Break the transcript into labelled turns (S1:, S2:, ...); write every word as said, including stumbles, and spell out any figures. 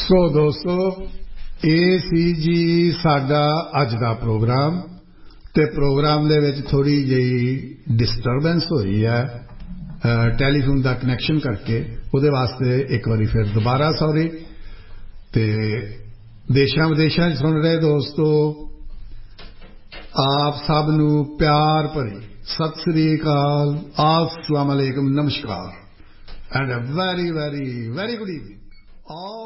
S1: ਸੋ ਦੋਸਤੋ, ਇਹ ਸੀ ਜੀ ਸਾਡਾ ਅੱਜ ਦਾ ਪ੍ਰੋਗਰਾਮ ਅਤੇ ਪ੍ਰੋਗਰਾਮ ਦੇ ਵਿੱਚ ਥੋੜ੍ਹੀ ਜਿਹੀ ਡਿਸਟਰਬੈਂਸ ਹੋਈ ਹੈ ਟੈਲੀਫੋਨ ਦਾ ਕਨੈਕਸ਼ਨ ਕਰਕੇ। ਉਹਦੇ ਵਾਸਤੇ ਇੱਕ ਵਾਰੀ ਫਿਰ ਦੁਬਾਰਾ ਸੌਰੀ। ਅਤੇ ਦੇਸ਼ਾਂ ਵਿਦੇਸ਼ਾਂ 'ਚ ਸੁਣ ਰਹੇ ਦੋਸਤੋ, ਆਪ ਸਭ ਨੂੰ ਪਿਆਰ ਭਰੀ ਸਤਿ ਸ੍ਰੀ ਅਕਾਲ, अस्सलाम वालेकुम, नमस्कार, and a very very very good evening all